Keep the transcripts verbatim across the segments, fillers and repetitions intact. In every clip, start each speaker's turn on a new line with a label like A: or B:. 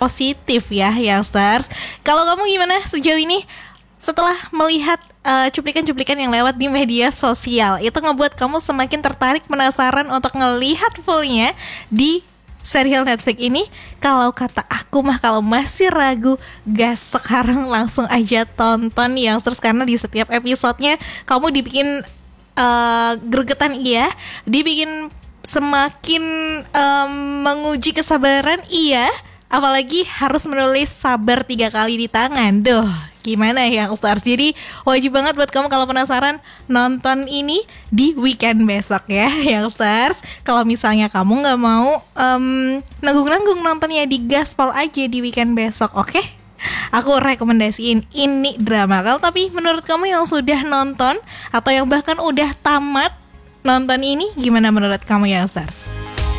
A: positif ya Youngsters. Kalau kamu gimana sejauh ini setelah melihat uh, cuplikan-cuplikan yang lewat di media sosial? Itu ngebuat kamu semakin tertarik, penasaran untuk ngelihat fullnya di serial Netflix ini? Kalau kata aku mah, kalau masih ragu, gas sekarang langsung aja tonton Youngsters, karena di setiap episodenya kamu dibikin uh, gregetan iya, dibikin semakin um, menguji kesabaran iya, apalagi harus menulis sabar tiga kali di tangan. Duh, gimana ya Youngsters? Jadi wajib banget buat kamu kalau penasaran nonton ini di weekend besok ya Youngsters. Kalau misalnya kamu gak mau um, nanggung-nanggung nontonnya, di gaspol aja di weekend besok, oke? Okay? Aku rekomendasiin ini drama. Kalau tapi menurut kamu yang sudah nonton atau yang bahkan udah tamat nonton ini, gimana menurut kamu Youngsters?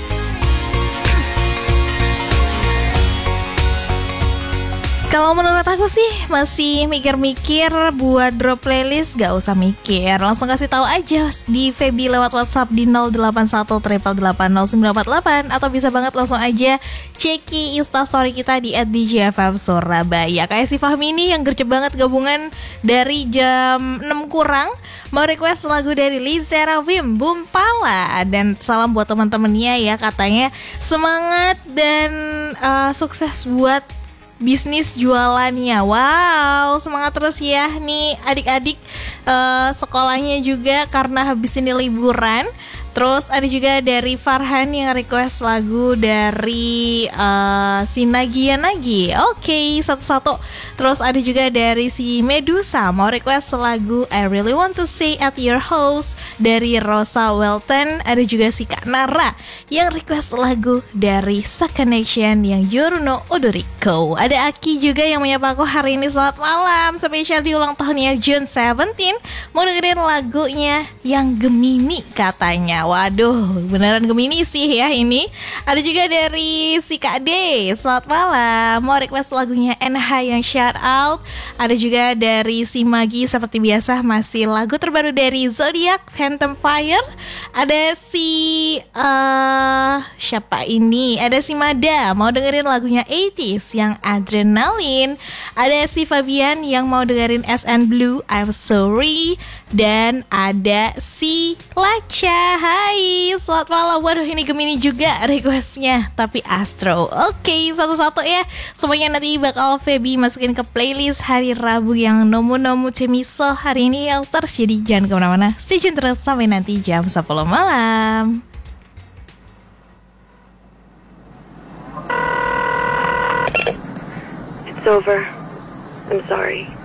A: Kalau menurut aku sih masih mikir-mikir buat drop playlist, gak usah mikir, langsung kasih tahu aja di Feby lewat WhatsApp di nol delapan satu delapan delapan nol sembilan empat delapan, atau bisa banget langsung aja ceki instastory kita di at d j f m surabaya. Kayak si Fahmi ini yang gercep banget gabungan dari jam enam kurang mau request lagu dari Lee Serafim, Bumpala. Dan salam buat teman-temannya ya, katanya semangat dan uh, sukses buat bisnis jualannya. Wow, semangat terus ya nih adik-adik uh, sekolahnya juga, karena habis ini liburan. Terus ada juga dari Farhan yang request lagu dari uh, si Nagia Nagi. Oke, okay, satu-satu. Terus ada juga dari si Medusa mau request lagu I Really Want To Stay At Your House dari Rosa Welton. Ada juga si Kak Nara yang request lagu dari Saka Nation yang Yoruno Odoriko. Ada Aki juga yang menyapa aku hari ini, selamat malam, spesial di ulang tahunnya June tujuh belas. Mau dengerin lagunya yang Gemini katanya. Waduh, beneran Gemini sih ya ini. Ada juga dari si Kak D, selamat malam, mau request lagunya N H yang Shout Out. Ada juga dari si Magi, seperti biasa masih lagu terbaru dari Zodiac, Phantom Fire. Ada si uh, siapa ini? Ada si Mada mau dengerin lagunya delapan puluh yang Adrenaline. Ada si Fabian yang mau dengerin S N Blue, I'm Sorry. Dan ada si Lacha, hai, selamat malam. Waduh, ini Gemini juga requestnya, tapi Astro. Oke, satu-satu ya. Semuanya nanti bakal Feby masukin ke playlist hari Rabu yang Nomu-Nomu Cemiso hari ini Youngsters. Jadi jangan kemana-mana, stay tune terus sampai nanti jam sepuluh malam.
B: It's over. I'm sorry.